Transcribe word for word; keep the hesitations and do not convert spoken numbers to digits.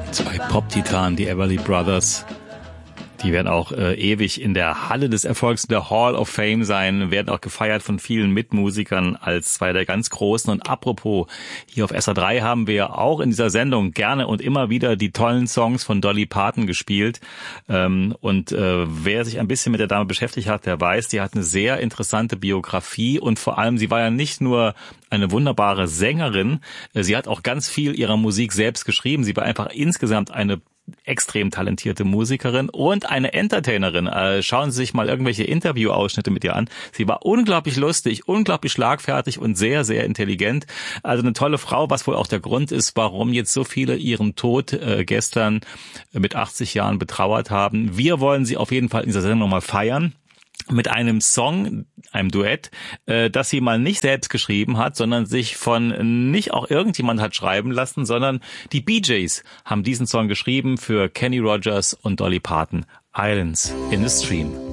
Zwei Pop-Titanen, die Everly Brothers. Die werden auch äh, ewig in der Halle des Erfolgs, in der Hall of Fame sein, werden auch gefeiert von vielen Mitmusikern als zwei der ganz Großen. Und apropos, hier auf S R drei haben wir auch in dieser Sendung gerne und immer wieder die tollen Songs von Dolly Parton gespielt. Ähm, und äh, wer sich ein bisschen mit der Dame beschäftigt hat, der weiß, die hat eine sehr interessante Biografie und vor allem, sie war ja nicht nur eine wunderbare Sängerin, sie hat auch ganz viel ihrer Musik selbst geschrieben. Sie war einfach insgesamt eine extrem talentierte Musikerin und eine Entertainerin. Äh, schauen Sie sich mal irgendwelche Interviewausschnitte mit ihr an. Sie war unglaublich lustig, unglaublich schlagfertig und sehr, sehr intelligent. Also eine tolle Frau, was wohl auch der Grund ist, warum jetzt so viele ihren Tod äh, gestern mit achtzig Jahren betrauert haben. Wir wollen sie auf jeden Fall in dieser Sendung nochmal feiern. Mit einem Song, einem Duett, äh, das sie mal nicht selbst geschrieben hat, sondern sich von nicht auch irgendjemand hat schreiben lassen, sondern die Bee Gees haben diesen Song geschrieben für Kenny Rogers und Dolly Parton. Islands in the Stream.